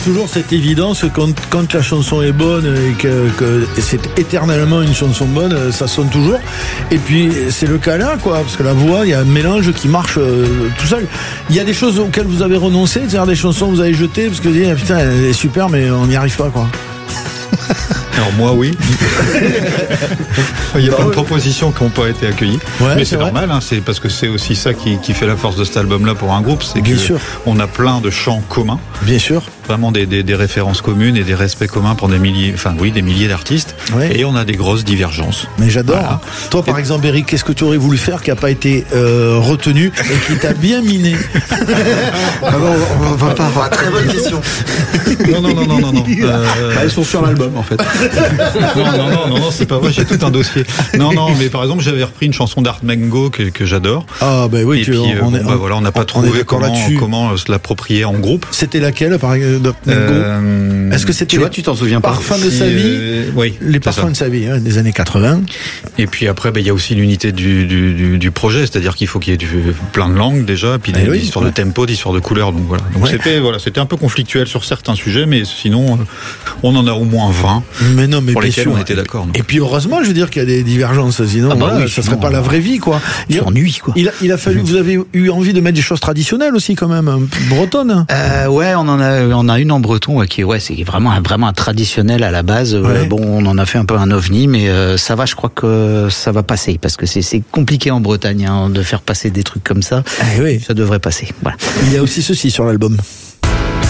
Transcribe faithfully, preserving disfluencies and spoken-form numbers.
toujours cette évidence que quand, quand la chanson est bonne et que, que c'est éternellement une chanson bonne, ça sonne toujours. Et puis c'est le cas là, quoi, parce que la voix, il y a un mélange qui marche euh, tout seul. Il y a des choses auxquelles vous avez renoncé, c'est-à-dire des chansons que vous avez jetées parce que vous dites, ah, putain, elle est super, mais on n'y arrive pas, quoi. Alors moi oui. Il y a plein de propositions qui n'ont pas été accueillies, ouais, mais c'est, c'est normal, hein, c'est parce que c'est aussi ça qui, qui fait la force de cet album-là pour un groupe, c'est qu'on a plein de chants communs. Bien sûr. Vraiment des, des, des références communes et des respects communs pour des milliers, enfin oui, des milliers d'artistes. Ouais. Et on a des grosses divergences. Mais j'adore. Voilà. Toi, par et... exemple, Eric, qu'est-ce que tu aurais voulu faire qui n'a pas été euh, retenu et qui t'a bien miné? Ah bon, on va pas avoir. Très bonne question. Non, non, non, non, non, non. Euh... Bah, elles sont sur l'album, en fait. non, non, non, non, non, c'est pas vrai. J'ai tout un dossier. Non, non, mais par exemple, j'avais repris une chanson d'Art Mengo que, que j'adore. Ah, bah oui. Et tu, puis, on, bon, est, bah, voilà, on n'a pas on trouvé comment, comment se l'approprier en groupe. C'était laquelle, par exemple? Euh, Est-ce que c'était tu vois, tu t'en souviens pas? Parfum de sa vie. Euh, oui. Les parfums de sa vie, hein, des années quatre-vingts. Et puis après, il bah, y a aussi l'unité du, du, du, du projet, c'est-à-dire qu'il faut qu'il y ait du, plein de langues déjà, puis des, oui, des histoires ouais. de tempo, des histoires de couleurs. Donc voilà. Donc ouais. c'était, voilà, c'était un peu conflictuel sur certains sujets, mais sinon, on en a au moins vingt. Mais non, mais pour bien lesquels sûr. on était d'accord. Donc. Et puis heureusement, je veux dire qu'il y a des divergences. Sinon, ah bah voilà, oui, ça serait pas la vraie vie, quoi. Il s'ennuie, quoi. Il a, il a fallu. Vous avez eu envie de mettre des choses traditionnelles aussi, quand même, bretonnes. Euh, ouais, on en a, on a une en breton ouais, qui est, ouais, c'est vraiment, vraiment un traditionnel à la base. Ouais. Euh, bon, on en a fait un peu un ovni, mais euh, ça va. Je crois que ça va passer parce que c'est, c'est compliqué en Bretagne hein, de faire passer des trucs comme ça. Ah, oui. Ça devrait passer. Voilà. Il y a aussi ceci sur l'album.